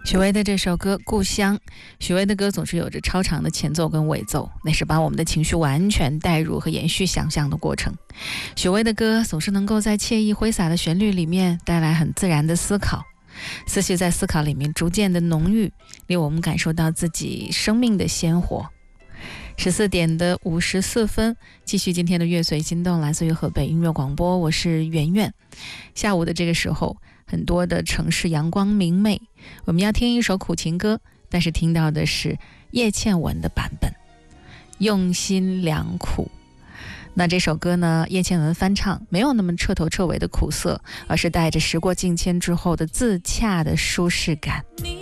许巍的这首歌《故乡》，许巍的歌总是有着超长的前奏跟尾奏，那是把我们的情绪完全带入和延续想象的过程。许巍的歌总是能够在惬意挥洒的旋律里面带来很自然的思考，思绪在思考里面逐渐的浓郁，令我们感受到自己生命的鲜活。14点的54分，继续今天的乐随心动，来自于河北音乐广播，我是圆圆。下午的这个时候，很多的城市阳光明媚，我们要听一首苦情歌，但是听到的是叶倩文的版本，用心良苦。那这首歌呢，叶倩文翻唱，没有那么彻头彻尾的苦涩，而是带着时过境迁之后的自洽的舒适感。